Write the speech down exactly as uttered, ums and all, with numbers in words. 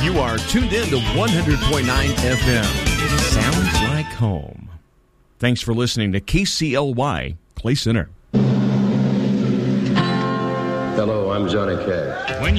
You are tuned in to one hundred point nine F M. Sounds like home. Thanks for listening to K C L Y, Clay Center. Hello, I'm Johnny Cash. When